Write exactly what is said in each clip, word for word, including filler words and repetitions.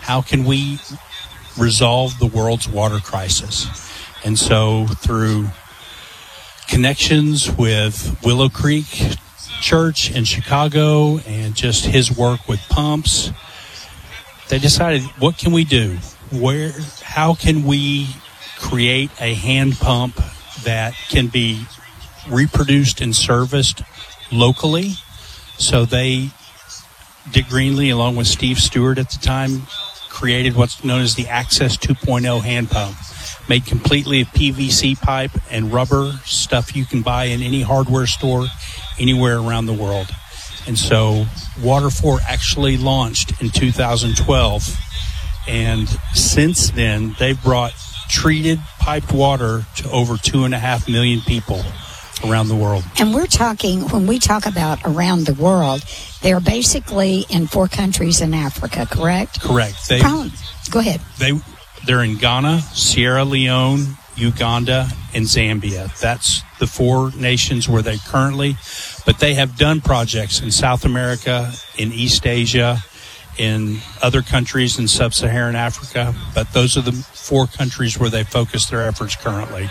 how can we resolve the world's water crisis? And so through connections with Willow Creek Church in Chicago and just his work with pumps, they decided, what can we do? Where, how can we create a hand pump that can be reproduced and serviced locally? So they, Dick Greenlee, along with Steve Stewart at the time, created what's known as the Access two point oh hand pump, made completely of P V C pipe and rubber, stuff you can buy in any hardware store anywhere around the world. And so Water four actually launched in two thousand twelve, and since then they've brought treated piped water to over two and a half million people around the world. And we're talking, when we talk about around the world, they're basically in four countries in Africa, correct? Correct. They, Go ahead. They, they're in Ghana, Sierra Leone, Uganda, and Zambia. That's the four nations where they currently, but they have done projects in South America, in East Asia, in other countries in sub-Saharan Africa, but those are the four countries where they focus their efforts currently.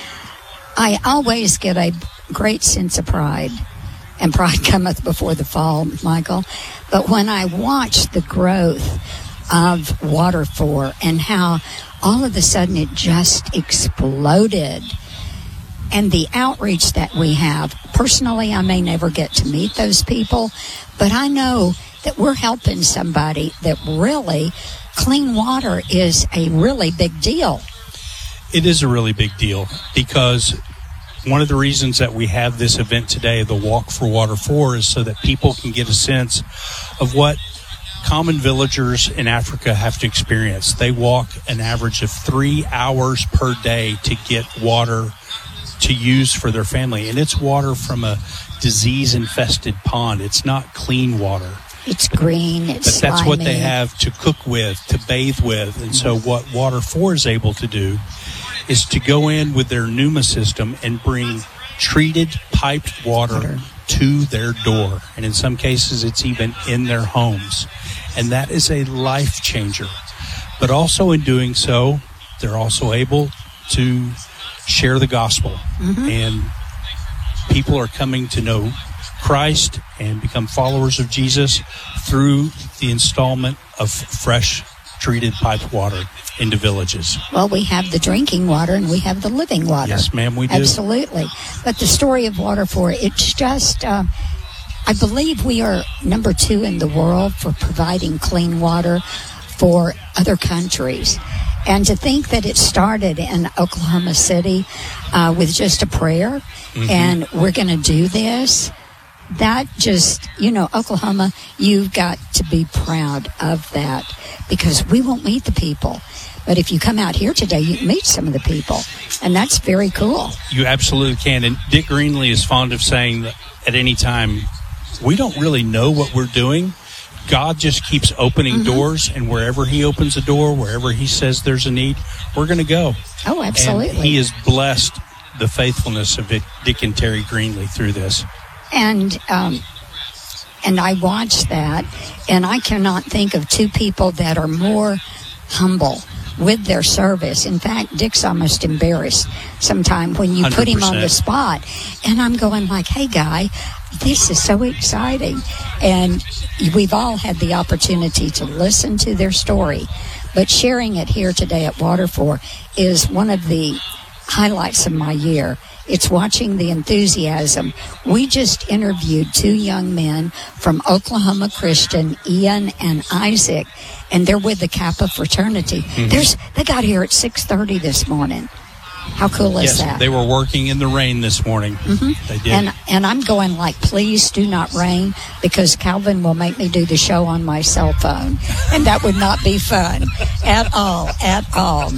I always get a great sense of pride, and pride cometh before the fall, Michael. But when I watch the growth of Water four and how all of a sudden it just exploded, and the outreach that we have, personally, I may never get to meet those people, but I know that we're helping somebody that really, clean water is a really big deal. It is a really big deal, because one of the reasons that we have this event today, the Walk for Water four, is so that people can get a sense of what common villagers in Africa have to experience. They walk an average of three hours per day to get water to use for their family, and it's water from a disease-infested pond. It's not clean water. It's green, it's But that's slimy. what they have to cook with, to bathe with. And so what Water four is able to do is to go in with their Pneuma system and bring treated, piped water, water to their door. And in some cases, it's even in their homes. And that is a life changer. But also in doing so, they're also able to share the gospel. Mm-hmm. And people are coming to know Christ and become followers of Jesus through the installment of fresh treated piped water into villages. Well, we have the drinking water and we have the living water. Yes, ma'am, we do. Absolutely. But the story of Water four, it's just, uh, I believe we are number two in the world for providing clean water for other countries. And to think that it started in Oklahoma City uh, with just a prayer, mm-hmm. and we're going to do this, that just, you know, Oklahoma, you've got to be proud of that, because we won't meet the people. But if you come out here today, you can meet some of the people, and that's very cool. You absolutely can. And Dick Greenlee is fond of saying that at any time, we don't really know what we're doing. God just keeps opening mm-hmm. doors, and wherever he opens a door, wherever he says there's a need, we're going to go. Oh, absolutely. And he has blessed the faithfulness of Dick and Terry Greenlee through this. And um, and I watched that, and I cannot think of two people that are more humble with their service. In fact, Dick's almost embarrassed sometimes when you one hundred percent put him on the spot. And I'm going like, hey, guy, this is so exciting. And we've all had the opportunity to listen to their story. But sharing it here today at Water four is one of the highlights of my year. It's watching the enthusiasm. We just interviewed two young men from Oklahoma Christian, Ian and Isaac, and they're with the Kappa fraternity. Mm-hmm. There's, they got here at six thirty this morning. How cool is yes, that? They were working in the rain this morning. Mm-hmm. They did. And, and I'm going like, please do not rain, because Calvin will make me do the show on my cell phone. And that would not be fun at all, at all.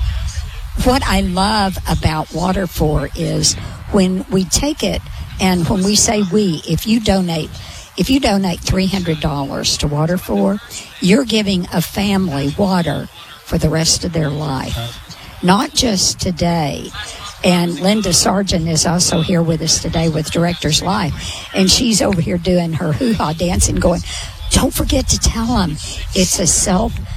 What I love about Water four is when we take it, and when we say we, if you donate, if you donate three hundred dollars to Water four, you're giving a family water for the rest of their life, not just today. And Linda Sargent is also here with us today with Director's Life, and she's over here doing her hoo-ha dance and going, don't forget to tell them it's a self